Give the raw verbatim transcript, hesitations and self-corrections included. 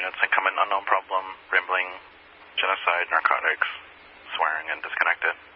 units, incoming unknown problem, rambling, genocide, narcotics, swearing, and disconnected.